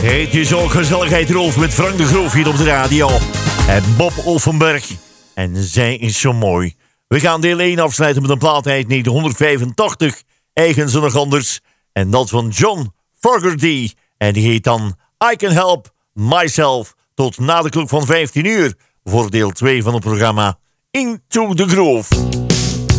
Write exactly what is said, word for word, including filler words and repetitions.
Het is ook gezelligheid Rolf met Frank de Groof hier op de radio. En Bob Olvenberg. En zij is zo mooi. We gaan deel één afsluiten met een plaat uit negentien vijfentachtig. Eigenzinnig anders. En dat van John Fogerty. En die heet dan I Can Help Myself. Tot na de klok van vijftien uur. Voor deel twee van het programma Into the Groove.